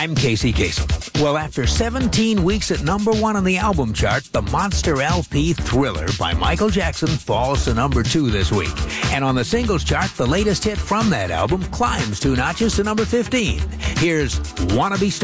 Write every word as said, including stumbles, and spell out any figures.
I'm Casey Kasem. Well, after seventeen weeks at number one on the album chart, the Monster L P Thriller by Michael Jackson falls to number two this week. And on the singles chart, the latest hit from that album climbs two notches to number fifteen. Here's Wanna Be Started.